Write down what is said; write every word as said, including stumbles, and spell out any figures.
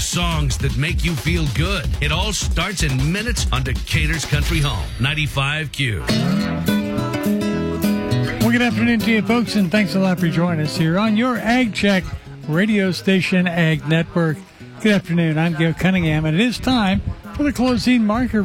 songs that make you feel good. It all starts in minutes on Decatur's Country Home, ninety-five Q. Well, good afternoon to you, folks, and thanks a lot for joining us here on your Ag Check radio station, Ag Network. Good afternoon. I'm Gil Cunningham, and it is time for the closing marker